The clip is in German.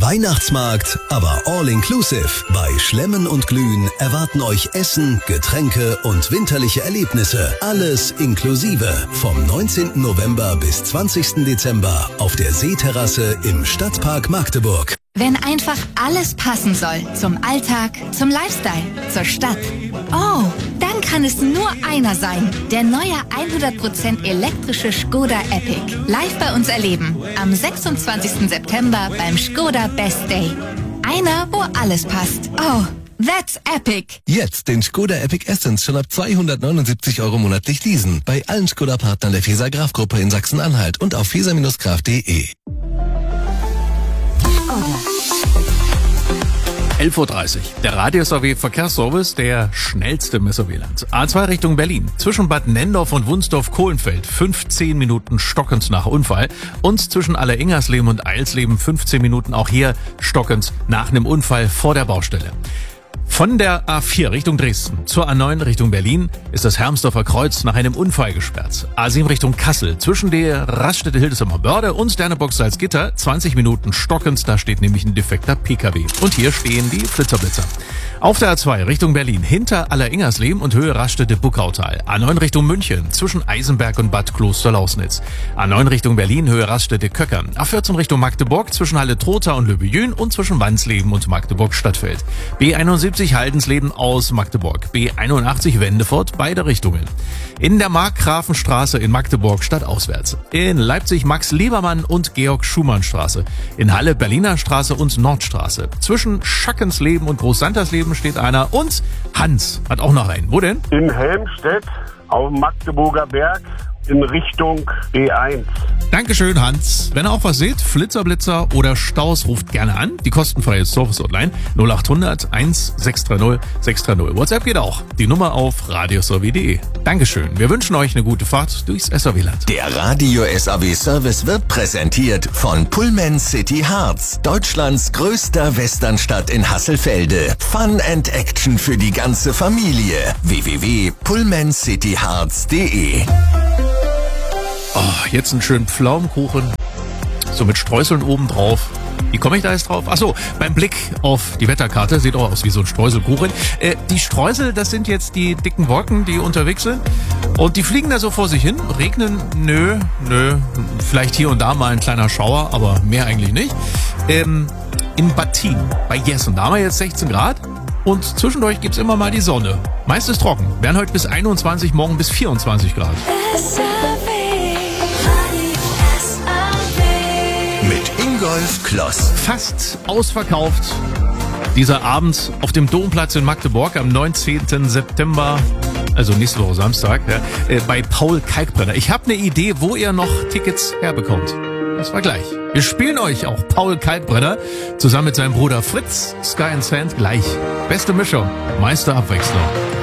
Weihnachtsmarkt, aber all-inclusive. Bei Schlemmen und Glühen erwarten euch Essen, Getränke und winterliche Erlebnisse. Alles inklusive. Vom 19. November bis 20. Dezember auf der Seeterrasse im Stadtpark Magdeburg. Wenn einfach alles passen soll. Zum Alltag, zum Lifestyle, zur Stadt. Oh, dann kann es nur einer sein. Der neue 100% elektrische Škoda Epic. Live bei uns erleben. Am 26. September beim Škoda Best Day. Einer, wo alles passt. Oh, that's epic. Jetzt den Škoda Epic Essence schon ab 279 € monatlich leasen. Bei allen Škoda-Partnern der Feser Graf Gruppe in Sachsen-Anhalt und auf feser-graf.de. 11:30 Uhr. Der Radio-SAW Verkehrsservice, der schnellste im SOW-Land. A2 Richtung Berlin. Zwischen Bad Nendorf und Wunsdorf-Kohlenfeld 15 Minuten stockend nach Unfall. Und zwischen Alleringersleben und Eilsleben 15 Minuten auch hier stockend nach einem Unfall vor der Baustelle. Von der A4 Richtung Dresden zur A9 Richtung Berlin ist das Hermsdorfer Kreuz nach einem Unfall gesperrt. A7 Richtung Kassel zwischen der Raststätte Hildesheimer Börde und Sternebock Salzgitter 20 Minuten stockend, da steht nämlich ein defekter PKW. Und hier stehen die Flitterblitzer. Auf der A2 Richtung Berlin hinter Alleringersleben und Höhe Raststätte Buckautal. A9 Richtung München zwischen Eisenberg und Bad Klosterlausnitz. A9 Richtung Berlin Höhe Raststätte Köcker. A14 Richtung Magdeburg zwischen Halle Trotha und Löbejün und zwischen Wandsleben und Magdeburg Stadtfeld. B71 Haldensleben aus Magdeburg. B81 Wendefort, beide Richtungen. In der Markgrafenstraße in Magdeburg stadtauswärts. In Leipzig Max-Liebermann und Georg-Schumann-Straße. In Halle Berliner Straße und Nordstraße. Zwischen Schackensleben und Großsantersleben steht einer und Hans hat auch noch einen. Wo denn? In Helmstedt auf dem Magdeburger Berg in Richtung B1. Dankeschön, Hans. Wenn ihr auch was seht, Flitzerblitzer oder Staus, ruft gerne an. Die kostenfreie Service-Hotline 0800 1630 630. WhatsApp geht auch. Die Nummer auf radiosaw.de. Dankeschön. Wir wünschen euch eine gute Fahrt durchs SAW-Land. Der Radio SAW Service wird präsentiert von Pullman City Hearts, Deutschlands größter Westernstadt in Hasselfelde. Fun and Action für die ganze Familie. www.pullmancityhearts.de. Oh, jetzt einen schönen Pflaumenkuchen, so mit Streuseln oben drauf. Wie komme ich da jetzt drauf? Achso, beim Blick auf die Wetterkarte, sieht auch aus wie so ein Streuselkuchen. Die Streusel, das sind jetzt die dicken Wolken, die unterwegs sind. Und die fliegen da so vor sich hin. Regnen? Nö. Vielleicht hier und da mal ein kleiner Schauer, aber mehr eigentlich nicht. In Battin, bei Jessen, da haben wir jetzt 16 Grad. Und zwischendurch gibt's immer mal die Sonne. Meist ist trocken. Werden heute bis 21, morgen bis 24 Grad. Mit Ingolf Kloss. Fast ausverkauft. Dieser Abend auf dem Domplatz in Magdeburg am 19. September, also nächste Woche Samstag, ja, bei Paul Kalkbrenner. Ich habe eine Idee, wo ihr noch Tickets herbekommt. Das war gleich. Wir spielen euch auch Paul Kalkbrenner zusammen mit seinem Bruder Fritz, Sky and Sand gleich. Beste Mischung, meiste Abwechslung.